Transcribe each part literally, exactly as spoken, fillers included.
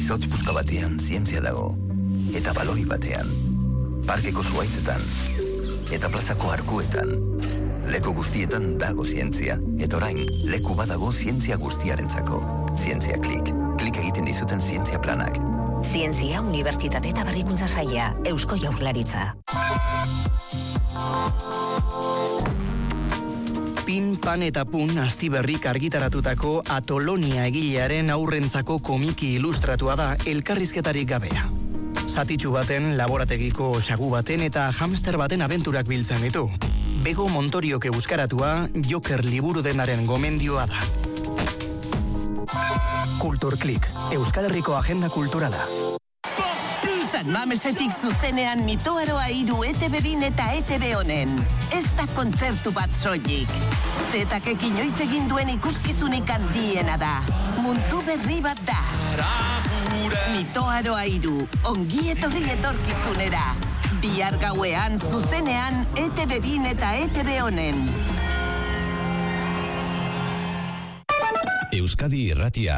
Izotz puska batean zientzia dago, eta baloi batean, parkeko zuaitzetan, eta plazako arkuetan. Leku guztietan dago zientzia, eta orain leku badago zientzia guztiarentzako. Zientzia klik, klik egiten dizuten zientzia planak. Zientzia, Unibertsitate eta Berrikuntza Saila, Eusko Jaurlaritza. Pin, Pan eta Pun Astiberrik argitaratutako Atolonia egilearen aurrentzako komiki ilustratua da elkarrizketarik gabea. Zatitxu baten, laborategiko sagu baten eta hamster baten abenturak biltzen ditu. Bego Montoriok euskaratua Joker liburu denaren gomendioa da. Kulturklik, Euskal Herriko agenda kulturala. San Mamesetik zuzenean Mitoaroa hiru E T B bin eta E T B honen. Ez da kontzertu bat soilik. Zetakek inoiz egin duen ikuskizunik handiena da. Mundu berri bat da. Mitoaroa hiru, ongi etorri etorkizunera. Bihar gauean zuzenean E T B bin eta E T B honen. Euskadi Irratia.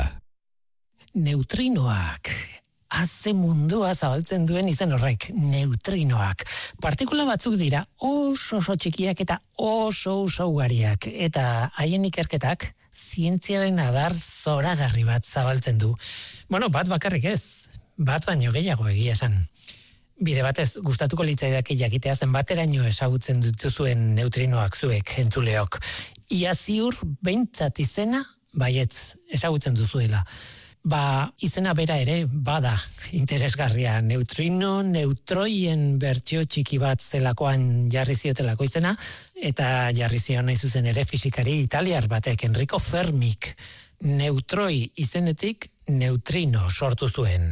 Neutrinoak. Haze mundua zabaltzen duen izen horrek, neutrinoak. Partikula batzuk dira oso oso txikiak eta oso oso ugariak. Eta haien ikerketak zientziaren adar zoragarri bat zabaltzen du. Bueno, bat bakarrik ez, bat baino gehiago egia esan. Bide batez, gustatuko litzaidake jakitea zenbateraino ezagutzen dituzuen neutrinoak zuek, entzuleok. Ia ziur, behintzat izena, baietz, ezagutzen duzuela. Ba, izena bera ere, bada, interesgarria. Neutrino, neutroien bertsio txiki bat zelakoan jarri ziotelako izena, eta jarri zion nahi zuzen ere fisikari italiar batek, Enrico Fermik, neutroi izenetik neutrino sortu zuen.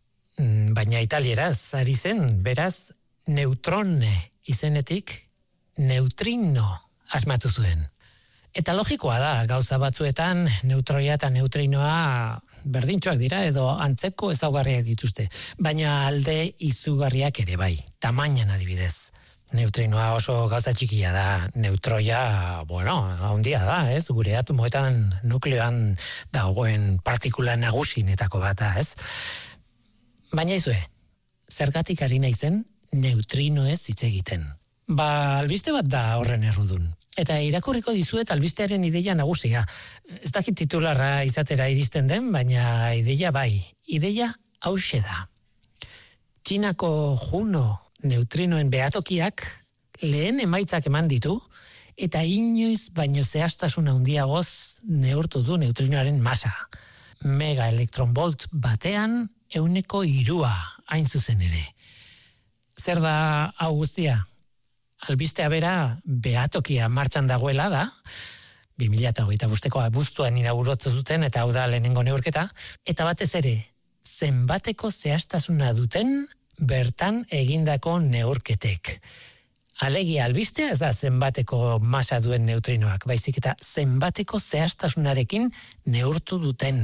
Baina italieraz, ari zen, beraz, neutrone izenetik neutrino asmatu zuen. Eta logikoa da, gauza batzuetan neutroia eta neutrinoa berdintxoak dira edo antzeko ezaugarriak dituzte, baina alde izugarriak ere bai, tamainan adibidez. Neutrinoa oso gauza txikia da, neutroia, bueno, handia da, ez? Gure atomoetan nukleoan dagoen partikula nagusinetako bat da, ez? Baina izue, zergatik ari naizen neutrinoez hitz egiten. Ba, albiste bat da horren errudun. Eta irakurriko dizuet albistearen ideia nagusia. Ez dakit titularra izatera iristen den, baina ideia bai. Ideia hauxe da. Txinako Juno neutrinoen behatokiak lehen emaitzak eman ditu, eta inoiz baino zehaztasun handiagoz neurtu du neutrinoaren masa. Mega elektronbolt batean ehuneko hirua hain zuzen ere. Zer da hau guztia? Albistea bera behatokia martxan dagoela da, bi mila hogeita bosteko abuztuan inauguratu zuten eta hau da lehenengo neurketa, eta batez ere, zenbateko zehaztasuna duten bertan egindako neurketek. Alegia albistea ez da zenbateko masa duen neutrinoak, baizik eta zenbateko zehaztasunarekin neurtu duten.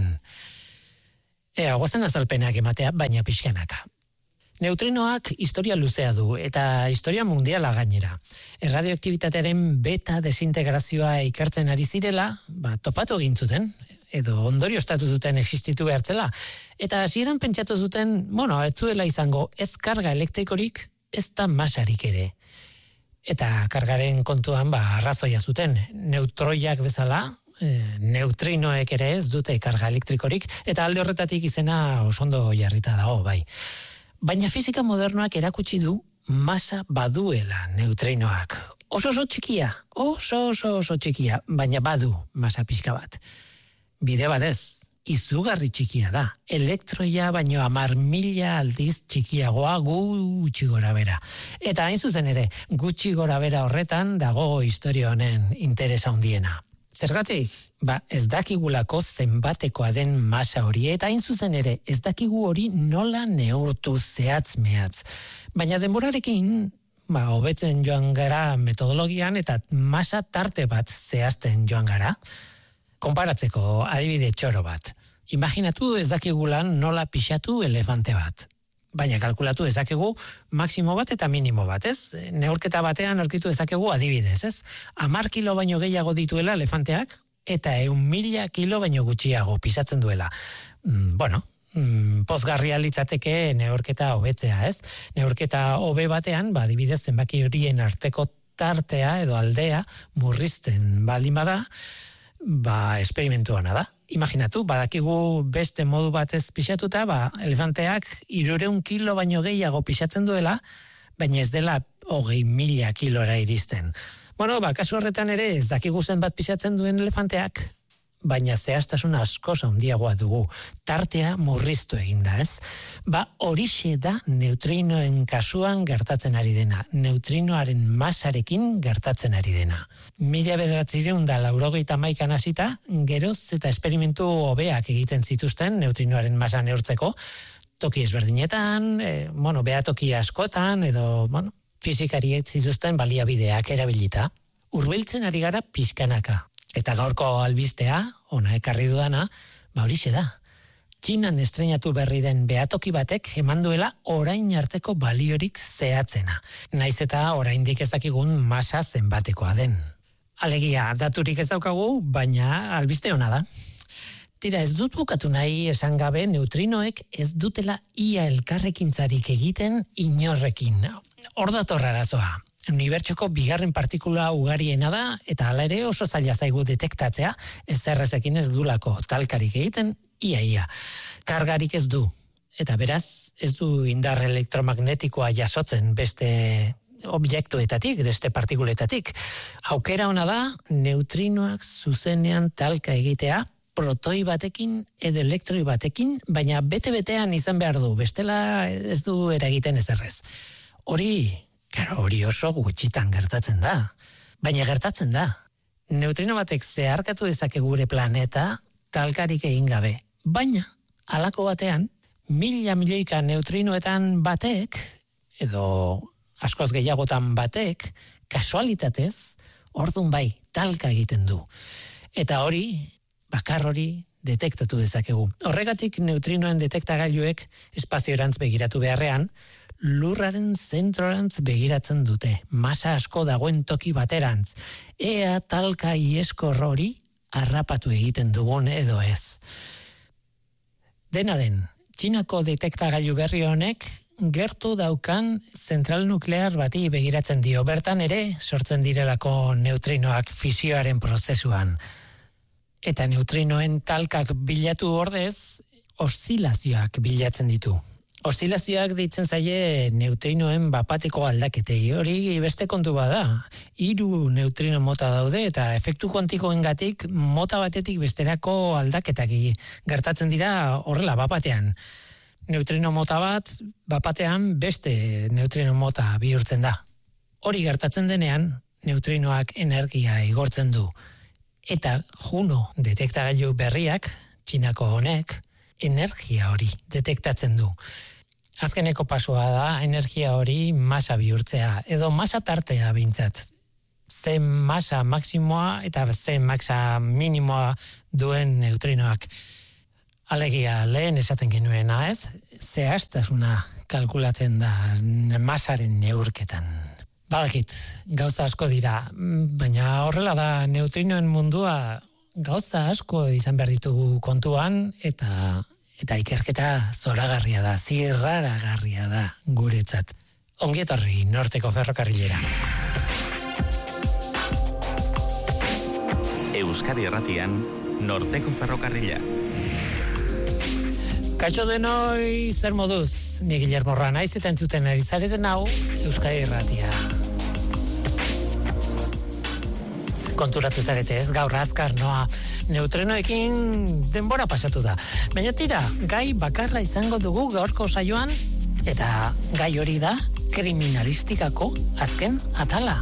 Ea, gozen azalpenak ematea, baina pixkanaka. Neutrinoak historia luzea du eta historia mundiala gainera. Erradioaktibitatearen beta desintegrazioa ikertzen ari zirela, ba, topatu egin zuten, edo ondorio estatu zuten existitu behartzela. Eta hasieran pentsatu zuten, bueno, ez zuela izango ez karga elektrikorik, ez da masarik ere. Eta kargaren kontuan, ba, arrazoia zuten, neutroiak bezala, e, neutrinoek ere ez dute karga elektrikorik, eta alde horretatik izena osondo jarrita dago, bai. Baina fisika modernoak erakutsi du masa baduela neutrinoak. Oso oso txikia, oso oso oso txikia, baina badu masa pixka bat. Bide batez, izugarri txikia da. Elektroia baino hamar mila aldiz txikiagoa gutxi gora bera. Eta hain zuzen ere, gutxi gora bera horretan dago historia honen interesa handiena. Zergatik? Ba, ez dakigulako zenbatekoa den masa hori, eta hain zuzen ere, ez dakigu hori nola neurtu zehatz mehatz. Baina denborarekin, ba, hobetzen joan gara metodologian eta masa tarte bat zehazten joan gara. Konparatzeko adibide txoro bat. Imaginatu ez dakigulan nola pixatu elefante bat. Baina kalkulatu ezakegu maksimo bat eta minimo bat, ez? Neurketa batean aurkitu ezakegu adibidez, ez? Hamar kilo baino gehiago dituela elefanteak, eta ehun mila kilo baino gutxiago pisatzen duela. Mm, bueno, mm, pozgarria litzateke neurketa hobetzea, ez? Neurketa hobe batean, ba, adibidez, zenbaki horien arteko tartea edo aldea murrizten baldin bada, ba, esperimentu hona da. Imaginatu, badakigu beste modu batez pixatuta, ba, elefanteak hirureun kilo baino gehiago pixatzen duela, baina ez dela hogei mila kilora iristen. Bueno, ba, kasu horretan ere ez dakigu zenbat pixatzen duen elefanteak, baina zehaztasun asko handiagoa dugu. Tartea murriztu eginda, ez? Ba, horixe da neutrinoen kasuan gertatzen ari dena. Neutrinoaren masarekin gertatzen ari dena. Mila bederatziehun eta laurogeita hamaikan hasita, geroz eta esperimentu hobeak egiten zituzten neutrinoaren masa neurtzeko, toki ezberdinetan, e, bueno, behatoki askotan, edo, bueno, fizikariek zituzten baliabideak erabilita. Hurbiltzen ari gara pixkanaka. Eta gaurko albistea, ona ekarri dudana, ba horixe da. Txinan estrenatu berri den behatoki batek eman duela orain arteko baliorik zehatzena. Naiz eta oraindik ez dakigun masa zenbatekoa den. Alegia, daturik ez daukagu, baina albiste ona da. Tira, ez dut bukatu nahi esan gabe neutrinoek ez dutela ia elkarrekintzarik egiten inorrekin. Hor dator arazoa. Unibertsoko bigarren partikula ugariena da, eta hala ere oso zaila zaigu detektatzea, ez errezekin ez dulako talkarik egiten, ia-ia. Kargarik ez du, eta beraz, ez du indar elektromagnetikoa jasotzen beste objektuetatik, beste partikuletatik. Aukera ona da, neutrinoak zuzenean talka egitea, protoi batekin edo elektroi batekin, baina bete-betean izan behar du, bestela ez du eragiten ez errez. Hori... Karo, hori oso gutxitan gertatzen da. Baina gertatzen da. Neutrino batek zeharkatu dezake gure planeta talkarik egin gabe. Baina, halako batean, mila milioika neutrinoetan batek, edo askoz gehiagotan batek, kasualitatez, ordun bai, talka egiten du. Eta hori, bakar hori, detektatu dezakegu. Horregatik neutrinoen detektagailuek espazioerantz begiratu beharrean, lurraren zentrorantz begiratzen dute, masa asko dagoen toki baterantz, ea talka ieskor hori harrapatu egiten dugun edo ez. Dena den, Txinako detektagailu berri honek gertu daukan zentral nuklear bati begiratzen dio, bertan ere sortzen direlako neutrinoak fisioaren prozesuan. Eta neutrinoen talkak bilatu ordez, oszilazioak bilatzen ditu. Oszilazioak deitzen zaie neutrinoen bapateko aldaketei, hori beste kontu bada. Hiru neutrino mota daude eta efektu kuantikoengatik mota batetik besterako aldaketak gertatzen dira horrela bapatean. Neutrino mota bat bapatean beste neutrino mota bihurtzen da. Hori gertatzen denean neutrinoak energia igortzen du. Eta Juno detektagailu berriak, Txinako honek, energia hori detektatzen du. Azkeneko pasua da energia hori masa bihurtzea, edo masa tartea bintzat. Ze masa maksimoa eta ze masa minimoa duen neutrinoak. Alegia lehen esaten genuena, ez? Zehaztasuna kalkulatzen da masaren neurketan. Badakit, gauza asko dira, baina horrela da neutrinoen mundua gauza asko izan behar ditugu kontuan, eta eta ikerketa zoragarria da, zirraragarria da guretzat. Ongi etorri Norteko Ferrokarrilera. Euskadi Erratian, Norteko Ferrokarrila. Kaixo denoi, zer moduz? Ni Guillermo Roa naiz eta entzuten ari zareten hau Euskadi Erratia. Konturatu zarete ez, gaur azkar noa neutrinoekin denbora pasatu da. Baina tira, gai bakarra izango dugu gaurko saioan, eta gai hori da kriminalistikako azken atala.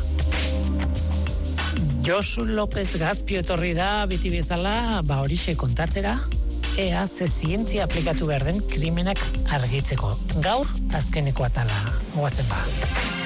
Josu López Gazpio etorri da, biti bezala, ba horixe kontatzera, ea ze zientzia aplikatu behar den krimenak argitzeko. Gaur azkeneko atala, goazen ba.